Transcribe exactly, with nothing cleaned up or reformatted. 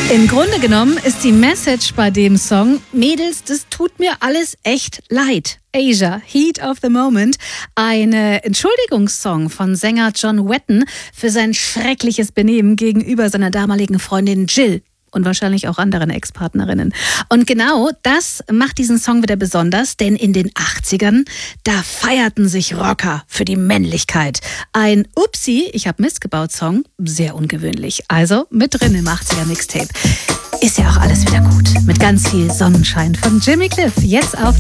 Im Grunde genommen ist die Message bei dem Song: Mädels, das tut mir alles echt leid. Asia, Heat of the Moment, ein Entschuldigungssong von Sänger John Wetton für sein schreckliches Benehmen gegenüber seiner damaligen Freundin Jill und wahrscheinlich auch anderen Ex-Partnerinnen. Und genau das macht diesen Song wieder besonders, denn in den achtzigern, da feierten sich Rocker für die Männlichkeit. Ein Upsi, ich hab Mist gebaut Song, sehr ungewöhnlich. Also mit drin im achtziger Mixtape. Ist ja auch alles wieder gut. Mit ganz viel Sonnenschein von Jimmy Cliff. Jetzt auf